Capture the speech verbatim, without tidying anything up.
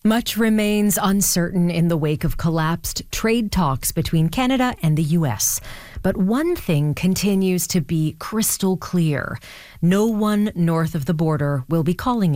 Much remains uncertain in the wake of collapsed trade talks between Canada and the U S. But one thing continues to be crystal clear. No one north of the border will be calling